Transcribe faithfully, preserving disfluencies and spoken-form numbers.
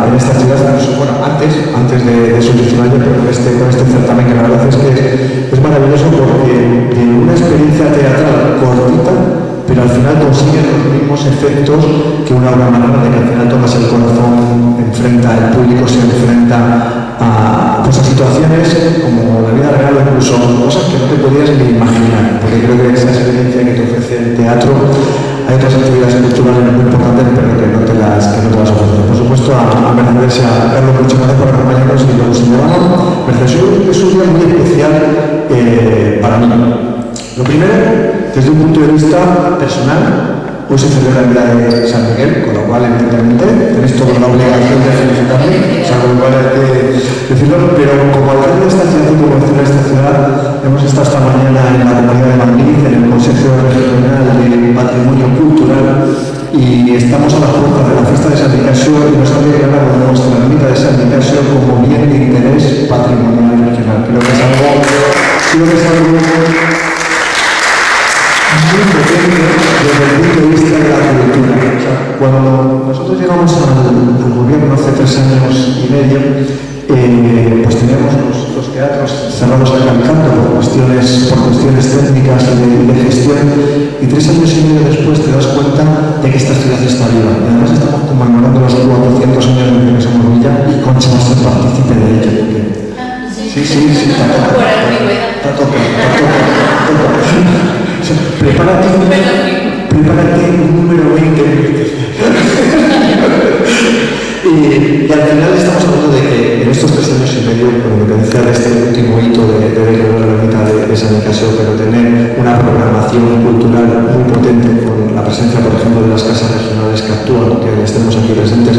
en esta ciudad, incluso, bueno, antes, antes de, de su diecinueve años, pero con este, con este certamen, que la verdad es que es, es maravilloso porque de una experiencia teatral cortita, pero al final consiguen los mismos efectos que una obra maestra, de que al final tocas el corazón, enfrenta, el público se enfrenta a, pues, a situaciones como la vida real, o incluso cosas que no te podías ni imaginar, porque creo que esa experiencia que te ofrece el teatro, hay otras actividades culturales muy importantes, pero que no te las, que no te las ofrecen. Por supuesto, a, a Mercedes y a Carlos, muchas gracias por acompañarnos y luego sin llevarnos. Mercedes, es un día muy especial eh, para mí. Lo primero, desde un punto de vista personal, hoy se celebra el día de San Miguel, con lo cual, evidentemente, tenéis toda la obligación de felicitarme, o sea, con lo cual hay que decirlo, pero como alcalde de esta ciudad y como vecino de esta ciudad, hemos estado esta mañana en la comunidad de Madrid, en el Consejo Regional de Patrimonio Cultural, y estamos a las puertas de la fiesta de San Nicasio y nos han declarado nuestra ermita de San Nicasio como bien de interés patrimonial regional. Creo que es algo, creo que es algo muy potente desde el punto de vista de la cultura. O sea, cuando nosotros llegamos al, al gobierno hace tres años y medio, eh, pues teníamos los, los teatros cerrados al canto por cuestiones, por cuestiones técnicas y de, de gestión, y tres años y medio después te das cuenta de que esta ciudad está viva. Y además estamos conmemorando los cuatrocientos años de que somos Villa, y Concha va a ser partícipe de ello. Porque... Sí, sí, sí, está a tope, está a tope, está a tope. Prepárate, prepárate un número veinte. y, y al final estamos hablando de que en estos tres años y medio, con independencia de este último hito de, de declarar la ermita de, de San Nicasio, pero tener una programación cultural muy potente con la presencia, por ejemplo, de las casas regionales que actúan, que estemos aquí presentes,